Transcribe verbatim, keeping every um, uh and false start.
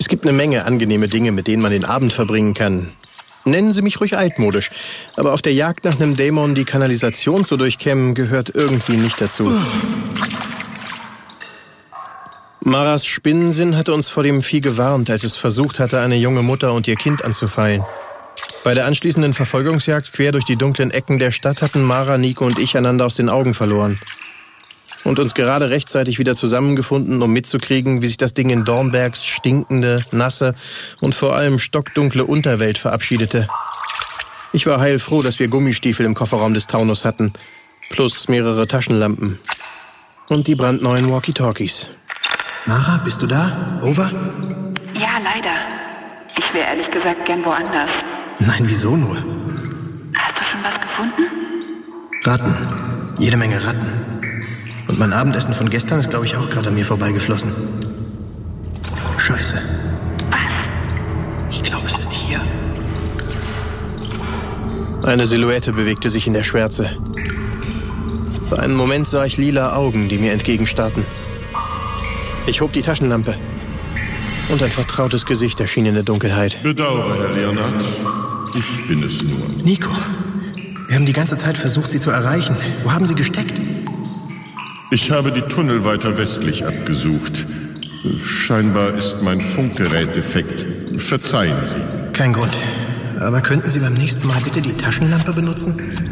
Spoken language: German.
gibt eine Menge angenehme Dinge, mit denen man den Abend verbringen kann. Nennen Sie mich ruhig altmodisch, aber auf der Jagd nach einem Dämon die Kanalisation zu durchkämmen, gehört irgendwie nicht dazu. Maras Spinnensinn hatte uns vor dem Vieh gewarnt, als es versucht hatte, eine junge Mutter und ihr Kind anzufallen. Bei der anschließenden Verfolgungsjagd quer durch die dunklen Ecken der Stadt hatten Mara, Nico und ich einander aus den Augen verloren. Und uns gerade rechtzeitig wieder zusammengefunden, um mitzukriegen, wie sich das Ding in Dornbergs stinkende, nasse und vor allem stockdunkle Unterwelt verabschiedete. Ich war heilfroh, dass wir Gummistiefel im Kofferraum des Taunus hatten, plus mehrere Taschenlampen und die brandneuen Walkie-Talkies. Mara, bist du da? Over? Ja, leider. Ich wäre ehrlich gesagt gern woanders. Nein, wieso nur? Hast du schon was gefunden? Ratten. Jede Menge Ratten. Und mein Abendessen von gestern ist, glaube ich, auch gerade an mir vorbeigeflossen. Scheiße. Was? Ich glaube, es ist hier. Eine Silhouette bewegte sich in der Schwärze. Für einen Moment sah ich lila Augen, die mir entgegenstarrten. Ich hob die Taschenlampe. Und ein vertrautes Gesicht erschien in der Dunkelheit. Bedauere, Herr Leonard. Ich bin es nur. Nico, wir haben die ganze Zeit versucht, Sie zu erreichen. Wo haben Sie gesteckt? Ich habe die Tunnel weiter westlich abgesucht. Scheinbar ist mein Funkgerät defekt. Verzeihen Sie. Kein Grund. Aber könnten Sie beim nächsten Mal bitte die Taschenlampe benutzen?